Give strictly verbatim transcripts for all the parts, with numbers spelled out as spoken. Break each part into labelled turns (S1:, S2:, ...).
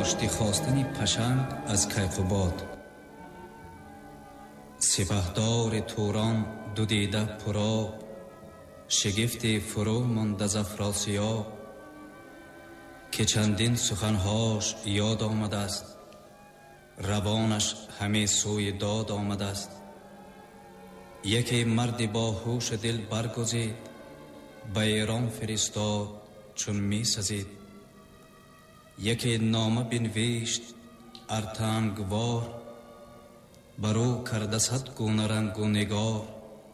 S1: داشتی خواستنی پشنگ از کیقوباد. سپهدار توران دو دیده پرآب، شگفت فرو ماند از افراسیاب. که چندین سخنهاش یاد آمده است، روانش همه سوی داد آمده است. یکی مرد با هوش دل برگزید، به ایران فرستاد چون می سزید. یکی نامه بنوشت ارتنگوار، برو کرده صد گونه رنگ و نگار.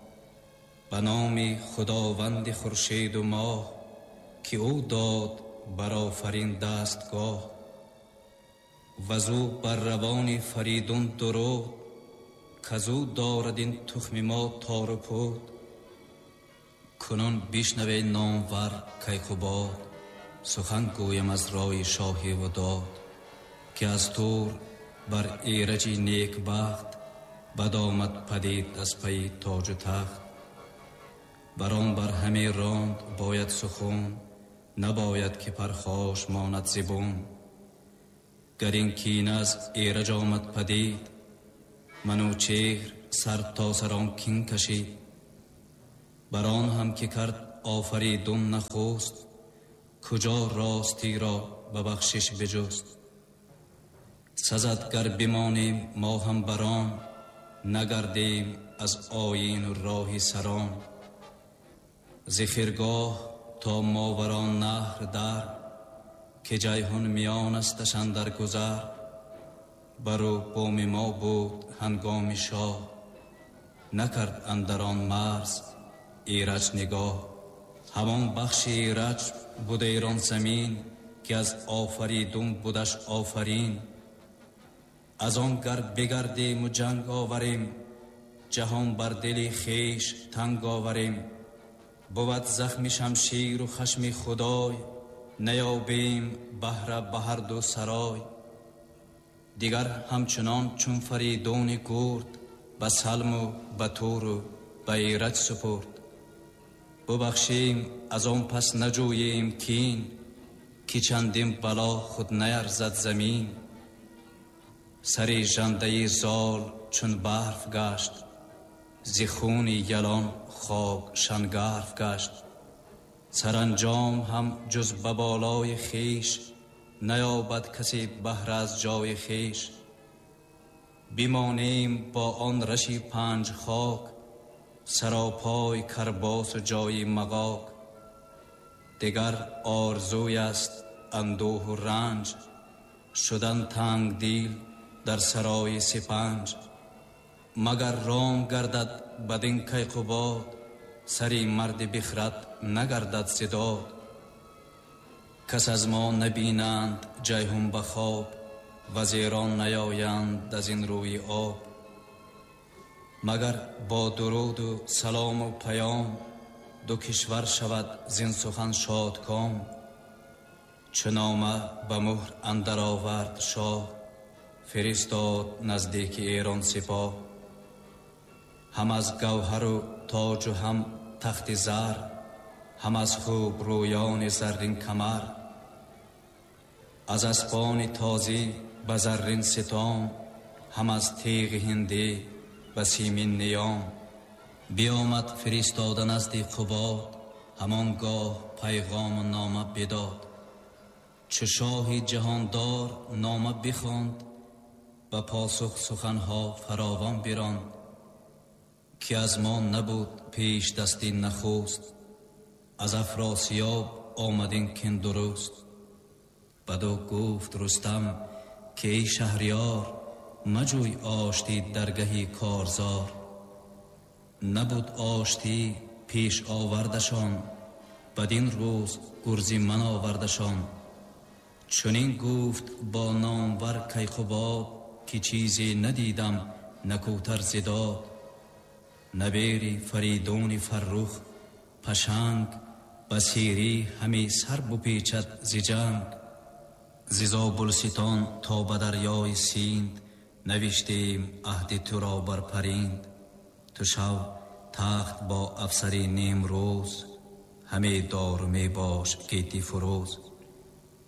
S1: به نام خداوند خورشید و ماه، که او داد بر آفرین دستگاه. وزو بر روان فریدون درود، کزو دارد این تخم ما تار و پود. کنون بشنوی نامور کیقوباد، سخن گویم از رای شاهی و داد. که از تور بر ایرج نیک بخت، بد آمد پدید از پی تاج و تخت. بران بر همه راند باید سخن، نباید که پرخاش ماند زبون. گر این کینه از ایرج آمد پدید، منوچهر سر تا سر آن کین کشید. بران هم که کرد آفریدون نخست، کجا راستی را به بخشش بجست. سزد گر بمانیم ما هم بران، نگردیم از آیین و راه سران. ز خرگاه تا ماوران نهر در، که جیحون میان استش اندر گذر. برو بوم ما بود هنگام شاه، نکرد اندر آن مرز ایرج نگاه. همان بخش ایرج بود ایران زمین، که از آفریدون بودش آفرین. از آن گر بگردیم و جنگ آوریم، جهان بر دل خیش تنگ آوریم. بود زخم شمشیر و خشم خدای، نیابیم بهره به هر دو سرای. دیگر همچنان چون فریدون گرد، به سلم و به تور و به ایرج سپرد. ببخشیم از آن پس نجوییم کین، که چندین بلا خود نیرزد زمین. سر ژنده زال چون برف گشت، ز خون یلان خاک شنگرف گشت. سرانجام هم جز به بالای خیش، نیابد کسی بهره از جای خیش. بمانیم با آن رشی پنج خاک، سراپای کرباس و جای مغاک. دگر آرزوی است اندوه و رنج، شدن تنگ دیل در سرای سپنج. مگر رام گردد بدین کیقوباد، سری مرد بخرد نگردد زداد. کس از ما نبینند جیحون به خواب، وزیران نیایند از این روی آب. مگر با درود و سلام و پیام، دو کشور شود زین سخن شادکام. چو نامه به مهر اندر آورد شاه، فرستاد نزدیک ایران سپاه. هم از گوهر و تاج و هم تخت زر، هم از خوب رویان زرین کمر. از اسپان تازی به زرین ستام، هم از تیغ هندی به سیمین نیام. بیامد فرستاده نزد قباد، همانگاه پیغام و نامه بداد. چو شاه جهاندار نامه بخواند، به پاسخ سخنها فراوان براند. که از ما نبود پیش دستی نخست، از افراسیاب آمدین کین درست. بدو گفت رستم که ای شهریار، مجوی آشتی درگهی کارزار. نبود آشتی پیش آوردشان، بدین روز گرزی من آوردشان. چنین گفت با نامور کیقوباد، که چیزی ندیدم نکوتر زداد. نبیری فریدون فرخ پشنگ، بسیری همی سر بپیچد ز جنگ. ز زابلستان تا به دریای سیند، نوشتیم عهد تو را بر پریند. تو شو تخت با افسری نیمروز، همه دار می باش گیتی فروز.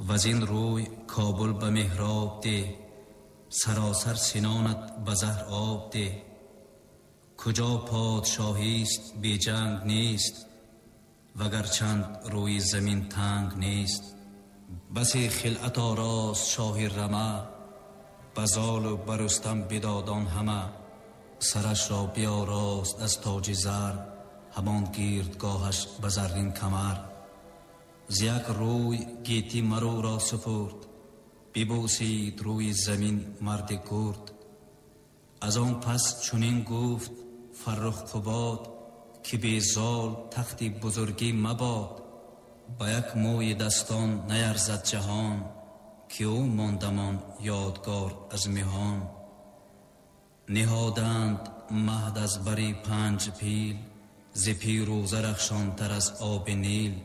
S1: وزین روی کابل به محراب ده، سراسر سینانت به زهر آب ده. کجا پادشاهیست بی جنگ نیست، وگرچند روی زمین تنگ نیست. بسی خلعت آراست شاه رمه، بزال و برستم بدادان همه. سرش را بیاراست از تاج زر، همان گیردگاهش به زرین کمر. ز یک روی گیتی مرو را سپرد، ببوسید روی زمین مرد گرد. از آن پس چنین گفت فرخ قباد، که بی زال تختی بزرگی مباد. با یک موی دستان نیرزد جهان، که او ماندمان یادگار از مهان. نهادند مهد از بری پنج پیل، ز پیروزه رخشان تر از آب نیل.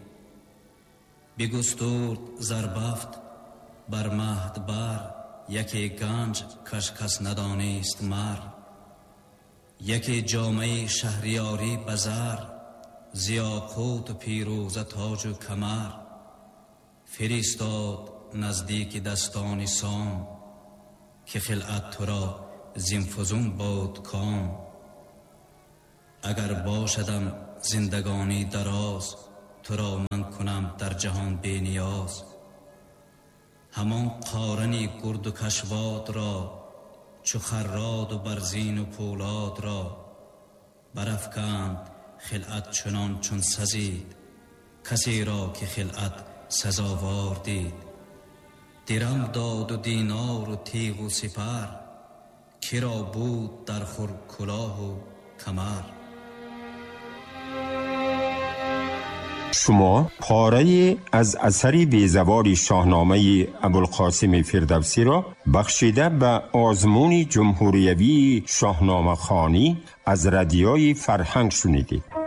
S1: بگسترد زربفت بر مهد بر، یکی گنج کش کس ندانست مر. یکی جامه شهریاری بزر، ز یاقوت و پیروزه تاج و کمر. فرستاد نزدیک دستان سام، که خلعت تو را زین فزون باد کام. اگر باشدم زندگانی دراز، تو را من کنم در جهان بی نیاز. همان قارنی گرد و کشواد را، چو خراد و برزین و پولاد را. برافکند خلعت چنان چون سزید، کسی را که خلعت سزاوار دید. درم داد و دینار و تیغ و سپر، کرا بود در خور کلاه و کمر.
S2: شما پاره از اثری بیزوال شاهنامه ابوالقاسم فردوسی را بخشیده به آزمون جمهوریوی شاهنامه خوانی از رادیوی فرهنگ شنیدید.